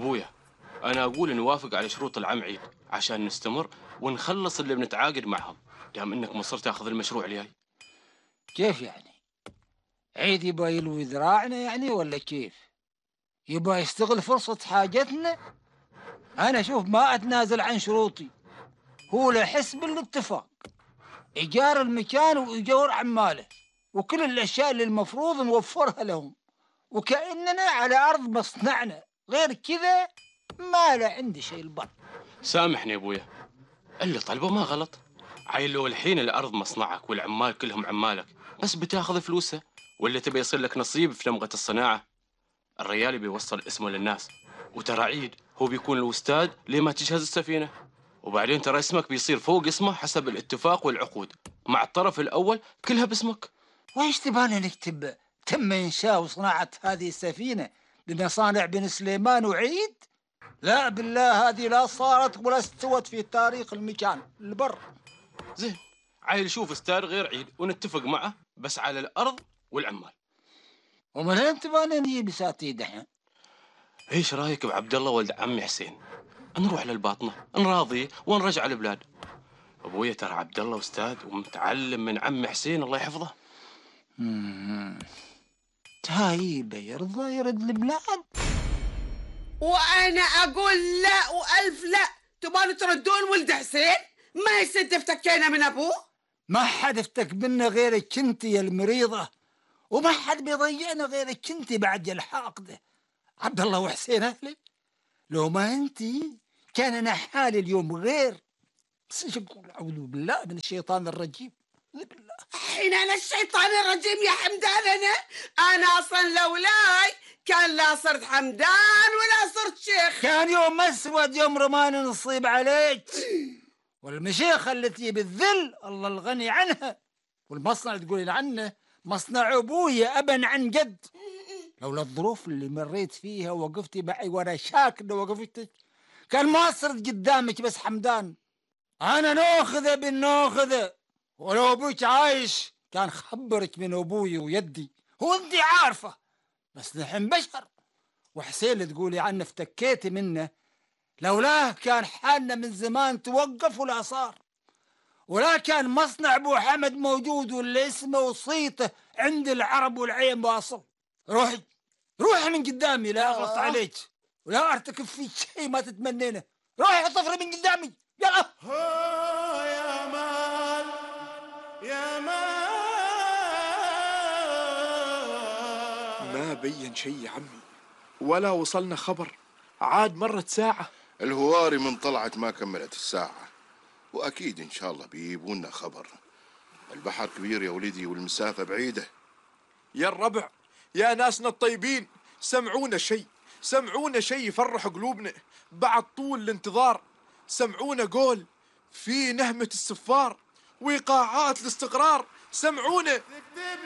ابويا، انا اقول نوافق على شروط العم عيد عشان نستمر ونخلص اللي بنتعاقد معهم، دام انك مصر تاخذ المشروع الجاي. كيف يعني؟ عيد يبغى يلوي ذراعنا يعني ولا كيف؟ يبغى يستغل فرصة حاجتنا؟ أنا شوف ما أتنازل عن شروطي، هو له حسب بالاتفاق، إيجار المكان وإيجار عماله وكل الأشياء اللي المفروض نوفرها لهم، وكأننا على أرض مصنعنا، غير كذا ما له عندي شيء البر. سامحني يا ابويا، اللي طلبه ما غلط. عيل لو الحين الارض مصنعك والعمال كلهم عمالك، بس بتاخذ فلوسه ولا تبي يصير لك نصيب في لمغة الصناعة؟ الريال بيوصل اسمه للناس، وترى عيد هو بيكون الأستاذ لما تجهز السفينة، وبعدين ترى اسمك بيصير فوق اسمه حسب الاتفاق والعقود مع الطرف الأول كلها باسمك. وإيش تبغانا نكتب؟ تم إنشاء وصناعة هذه السفينة بمصانع بن سليمان وعيد؟ لا بالله، هذه لا صارت ولا استوت في تاريخ المكان البر. زين، عيل شوف استاذ غير عيد ونتفق معه بس على الأرض والعمال. ومن هين تبغانا نجيب ساتيد احنا؟ ايش رايك بعبد الله ولد عمي حسين؟ نروح للباطنة نراضيه ونرجع البلاد. ابويا ترى عبد الله استاذ ومتعلم من عمي حسين الله يحفظه. تايب يرضى يرد البلاد؟ وانا اقول لا والف لا. تبغوا تردون ولد حسين؟ ما يصير افتكينا من ابوه. ما حد افتك بنا غيرك انت يا المريضة، وما حد بيضيعنا غيرك انت بعد الحاقدة. عبد الله وحسين اهلي، لو ما انت كان انا حالي اليوم غير. بس ايش اقول؟ اعوذ بالله من الشيطان الرجيم. بالله حين انا الشيطان الرجيم يا حمدان؟ انا اصلا لولاي كان لا صرت حمدان ولا صرت شيخ. كان يوم اسود، يوم رمان نصيب عليك، والمشيخة التي بالذل الله الغني عنها، والمصنع تقولين عنه مصنع ابويا ابا عن جد. لولا الظروف اللي مريت فيها وقفتي معي وانا شاكر لو وقفتك كان ما صرت قدامك. بس حمدان انا ناخذه بالناخذه، ولو ابوك عايش كان خبرك من ابوي ويدي، هو انت عارفه. بس نحن بشر، وحسين اللي تقولي عنه افتكيتي منه لولاه كان حالنا من زمان توقف ولا صار، ولا كان مصنع ابو حمد موجود واللي اسمه وصيته عند العرب والعين واصل. روحي روحي من قدامي، لا اغلط عليك ولا ارتكب فيك شيء ما تتمنينه. روحي طفري من قدامي يلا. يا مال يا مال. ما بين شيء يا عمي، ولا وصلنا خبر، عاد مرت ساعة. الهواري من طلعت ما كملت الساعة، وأكيد إن شاء الله بيجيبونا خبر. البحر كبير يا ولدي والمسافة بعيدة. يا الربع، يا ناسنا الطيبين، سمعونا شيء، سمعونا شيء يفرح قلوبنا بعد طول الانتظار. سمعونا قول في نهمة السفار وإيقاعات الاستقرار. سمعونا